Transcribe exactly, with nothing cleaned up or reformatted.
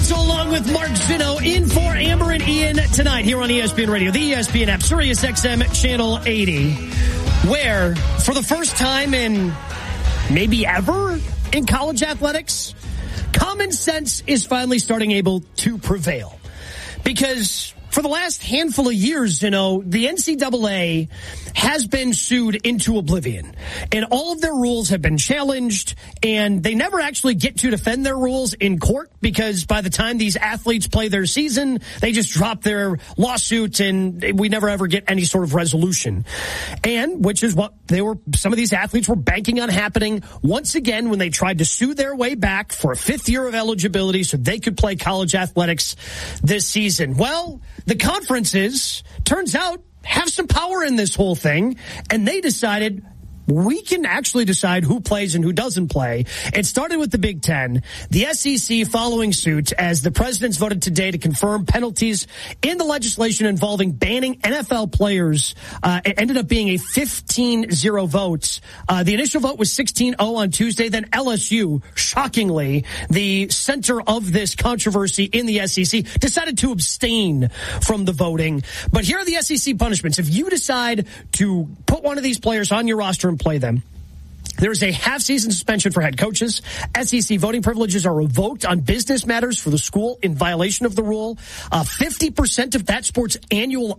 Glatzel along with Mark Zinno in for Amber and Ian tonight here on E S P N Radio, the E S P N app, Sirius X M Channel eighty, where for the first time in maybe ever in college athletics, common sense is finally starting able to prevail. Because for the last handful of years, you know, the N C double A has been sued into oblivion. And all of their rules have been challenged, and they never actually get to defend their rules in court because by the time these athletes play their season, they just drop their lawsuit and we never ever get any sort of resolution. And which is what they were, some of these athletes were banking on happening once again when they tried to sue their way back for a fifth year of eligibility so they could play college athletics this season. Well, the conferences, turns out, have some power in this whole thing, and they decided we can actually decide who plays and who doesn't play. It started with the Big Ten. The S E C following suit as the presidents voted today to confirm penalties in the legislation involving banning N F L players. Uh, it ended up being a fifteen zero vote. Uh, the initial vote was sixteen oh on Tuesday. Then L S U, shockingly, the center of this controversy in the S E C, decided to abstain from the voting. But here are the S E C punishments. If you decide to put one of these players on your roster and play them, there's a half-season suspension for head coaches. S E C voting privileges are revoked on business matters for the school in violation of the rule. Uh, fifty percent of that sport's annual